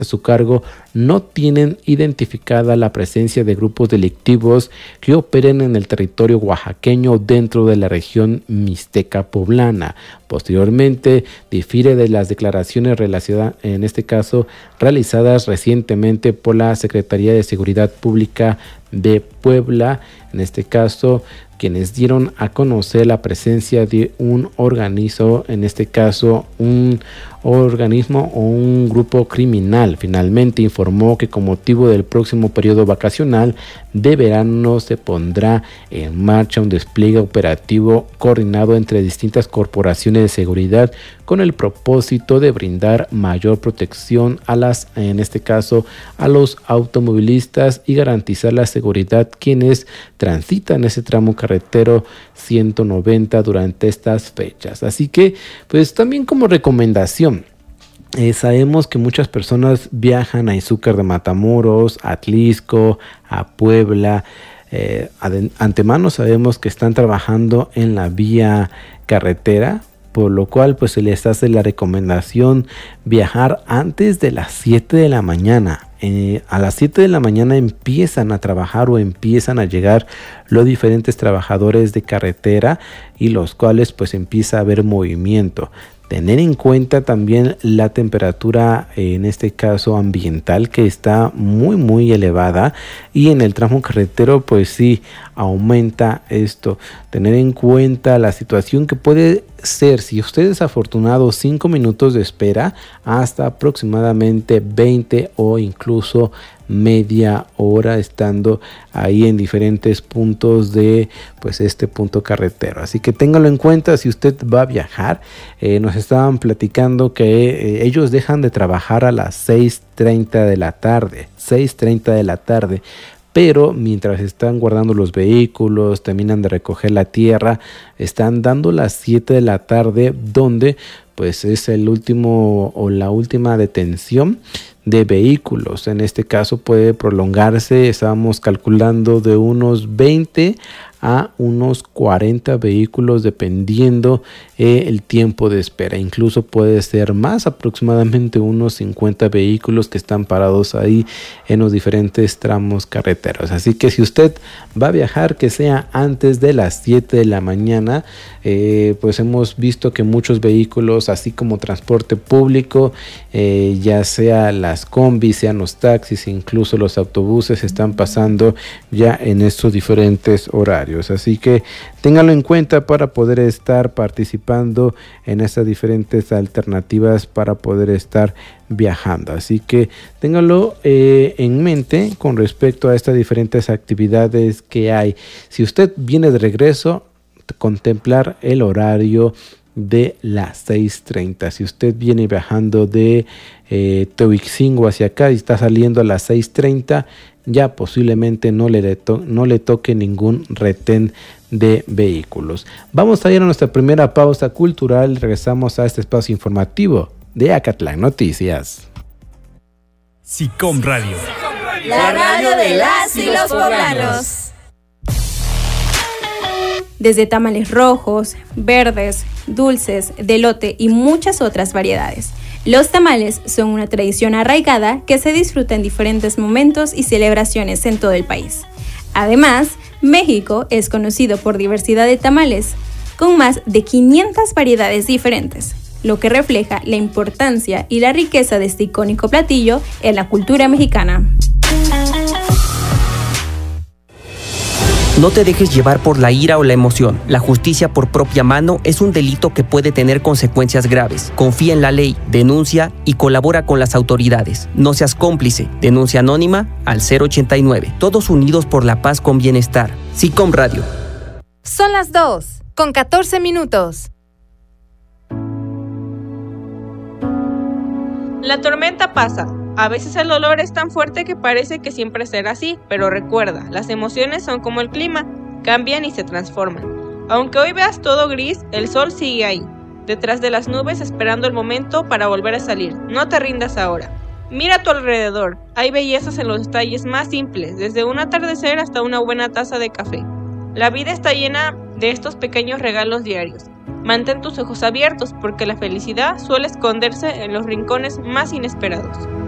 a su cargo no tienen identificada la presencia de grupos delictivos que operen en el territorio oaxaqueño dentro de la región mixteca poblana. Posteriormente, difiere de las declaraciones realizadas recientemente por la Secretaría de Seguridad Pública de Puebla, en este caso, quienes dieron a conocer la presencia de un organismo, en este caso un organismo o un grupo criminal. Finalmente informó que con motivo del próximo periodo vacacional de verano se pondrá en marcha un despliegue operativo coordinado entre distintas corporaciones de seguridad con el propósito de brindar mayor protección a los automovilistas y garantizar la seguridad quienes transitan ese tramo carretero 190 durante estas fechas. Así que, pues también como recomendación, sabemos que muchas personas viajan a Izúcar de Matamoros, a Atlixco, a Puebla. Antemano sabemos que están trabajando en la vía carretera, por lo cual pues se les hace la recomendación viajar antes de las 7 de la mañana. A las 7 de la mañana empiezan a trabajar o empiezan a llegar los diferentes trabajadores de carretera y los cuales pues empieza a haber movimiento. Tener en cuenta también la temperatura, en este caso ambiental, que está muy elevada, y en el tramo carretero pues sí aumenta esto. Tener en cuenta la situación que puede ser, si usted es afortunado, 5 minutos de espera hasta aproximadamente 20 o incluso media hora estando ahí en diferentes puntos de pues este punto carretero. Así que téngalo en cuenta si usted va a viajar. Nos estaban platicando que ellos dejan de trabajar a las 6:30 de la tarde, pero mientras están guardando los vehículos, terminan de recoger la tierra, están dando las 7 de la tarde, donde pues es el último o la última detención de vehículos. En este caso puede prolongarse, estábamos calculando de unos 20 a unos 40 vehículos dependiendo el tiempo de espera. Incluso puede ser más, aproximadamente unos 50 vehículos que están parados ahí en los diferentes tramos carreteros. Así que si usted va a viajar, que sea antes de las 7 de la mañana. Pues hemos visto que muchos vehículos, así como transporte público, ya sea las combis, sean los taxis, incluso los autobuses, están pasando ya en estos diferentes horarios. Así que ténganlo en cuenta para poder estar participando en estas diferentes alternativas para poder estar viajando. Así que ténganlo en mente con respecto a estas diferentes actividades que hay. Si usted viene de regreso, contemplar el horario de las 6:30. Si usted viene viajando de Tehuixingo hacia acá y está saliendo a las 6:30, ya posiblemente no le toque ningún retén de vehículos. Vamos a ir a nuestra primera pausa cultural. Regresamos a este espacio informativo de Acatlán Noticias. SICOM Radio, la radio de las y los poblanos. Desde tamales rojos, verdes, dulces, de elote y muchas otras variedades. Los tamales son una tradición arraigada que se disfruta en diferentes momentos y celebraciones en todo el país. Además, México es conocido por diversidad de tamales, con más de 500 variedades diferentes, lo que refleja la importancia y la riqueza de este icónico platillo en la cultura mexicana. No te dejes llevar por la ira o la emoción. La justicia por propia mano es un delito que puede tener consecuencias graves. Confía en la ley, denuncia y colabora con las autoridades. No seas cómplice. Denuncia anónima al 089. Todos unidos por la paz con bienestar. SICOM Radio. Son las 2:14. La tormenta pasa. A veces el dolor es tan fuerte que parece que siempre será así, pero recuerda, las emociones son como el clima, cambian y se transforman. Aunque hoy veas todo gris, el sol sigue ahí, detrás de las nubes esperando el momento para volver a salir. No te rindas ahora. Mira a tu alrededor, hay bellezas en los detalles más simples, desde un atardecer hasta una buena taza de café. La vida está llena de estos pequeños regalos diarios. Mantén tus ojos abiertos porque la felicidad suele esconderse en los rincones más inesperados.